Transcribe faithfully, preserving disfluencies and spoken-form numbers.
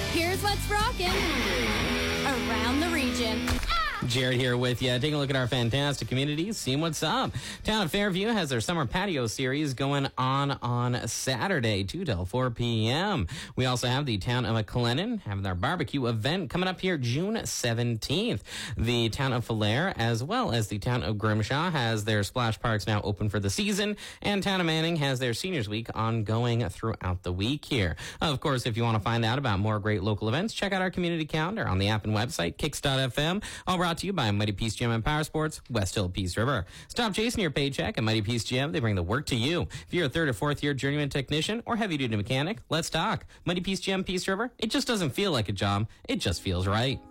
Here's what's rocking around the region. Jared here with you. Taking a look at our fantastic community, seeing what's up. Town of Fairview has their summer patio series going on on Saturday, two till four p.m. We also have the town of Clennon having their barbecue event coming up here June seventeenth. The town of Falare, as well as the town of Grimshaw, has their splash parks now open for the season, and town of Manning has their seniors week ongoing throughout the week here. Of course, if you want to find out about more great local events, check out our community calendar on the app and website, kicks dot f m. All brought to you by Mighty Peace Gym and Power Sports, West Hill Peace River. Stop chasing your paycheck at Mighty Peace Gym. They bring the work to you. If you're a third or fourth year journeyman technician or heavy duty mechanic, let's talk. Mighty Peace Gym, Peace River. It just doesn't feel like a job. It just feels right.